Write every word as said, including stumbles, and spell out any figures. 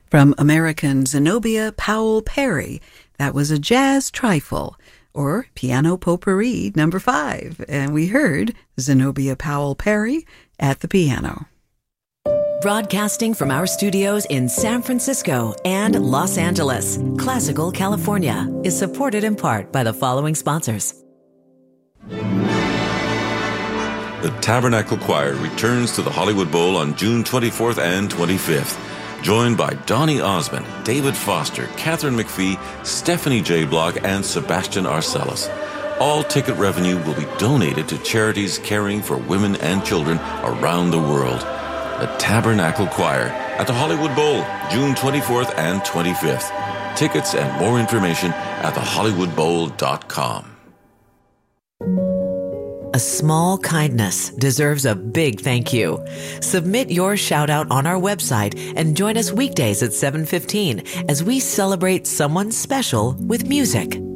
From American Zenobia Powell Perry, that was a jazz trifle, or piano potpourri number five, and we heard Zenobia Powell Perry at the piano. Broadcasting from our studios in San Francisco and Los Angeles, Classical California is supported in part by the following sponsors. The Tabernacle Choir returns to the Hollywood Bowl on June twenty-fourth and twenty-fifth. Joined by Donny Osmond, David Foster, Catherine McPhee, Stephanie J. Block, and Sebastian Arcellus. All ticket revenue will be donated to charities caring for women and children around the world. The Tabernacle Choir at the Hollywood Bowl, June twenty-fourth and twenty-fifth. Tickets and more information at the hollywood bowl dot com. A small kindness deserves a big thank you. Submit your shout out on our website and join us weekdays at seven fifteen as we celebrate someone special with music.